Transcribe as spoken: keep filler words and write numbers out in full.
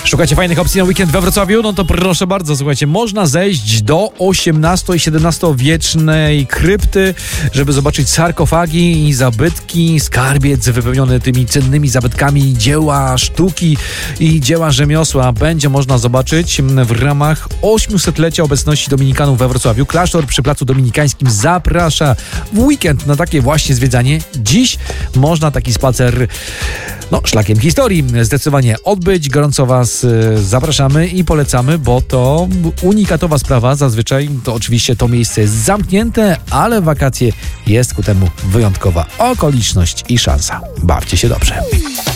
Szukacie fajnych opcji na weekend we Wrocławiu? No to proszę bardzo, słuchajcie, można zejść do osiemnasto- i siedemnastowiecznej krypty, żeby zobaczyć sarkofagi i zabytki, skarbiec wypełniony tymi cennymi zabytkami, dzieła sztuki i dzieła rzemiosła. Będzie można zobaczyć w ramach ośmiosetlecia obecności dominikanów we Wrocławiu. Klasztor przy Placu Dominikańskim zaprasza w weekend na takie właśnie zwiedzanie. Dziś można taki spacer no, szlakiem historii zdecydowanie odbyć. Gorąco Was y, zapraszamy i polecamy, bo to unikatowa sprawa. Zazwyczaj to oczywiście to miejsce jest zamknięte, ale w wakacje jest ku temu wyjątkowa okoliczność i szansa. Bawcie się dobrze.